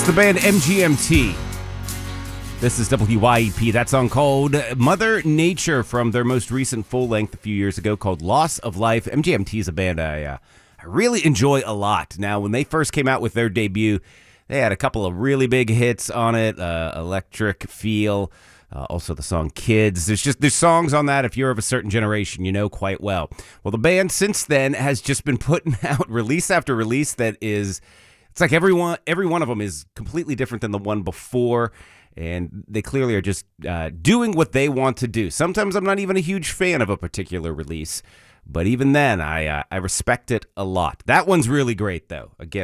It's the band MGMT. This is WYEP. That song called Mother Nature from their most recent full-length a few years ago called Loss of Life. MGMT is a band I really enjoy a lot. Now, when they first came out with their debut, they had a couple of really big hits on it, Electric Feel, also the song Kids. There's songs on that if you're of a certain generation, you know quite well. Well, the band since then has just been putting out release after release that is, it's like every one of them is completely different than the one before. And they clearly are just doing what they want to do. Sometimes I'm not even a huge fan of a particular release, but even then, I respect it a lot. That one's really great, though. Again,